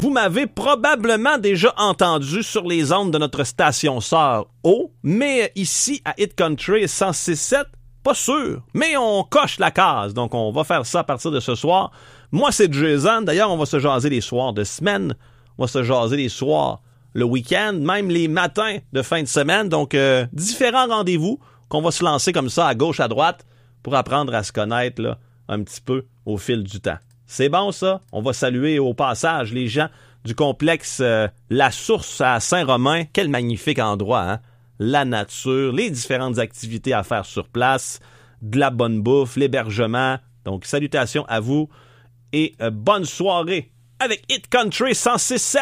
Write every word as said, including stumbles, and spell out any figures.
vous m'avez probablement déjà entendu sur les ondes de notre station sœur O, mais ici à Hit Country cent six sept, pas sûr, mais on coche la case, donc on va faire ça à partir de ce soir. Moi, c'est Jason. D'ailleurs, on va se jaser les soirs de semaine, on va se jaser les soirs le week-end, même les matins de fin de semaine, donc euh, différents rendez-vous qu'on va se lancer comme ça à gauche, à droite, pour apprendre à se connaître là, un petit peu au fil du temps. C'est bon, ça? On va saluer au passage les gens du complexe euh, La Source à Saint-Romain. Quel magnifique endroit, hein? La nature, les différentes activités à faire sur place, de la bonne bouffe, l'hébergement. Donc, salutations à vous et euh, bonne soirée avec Hit Country cent six sept.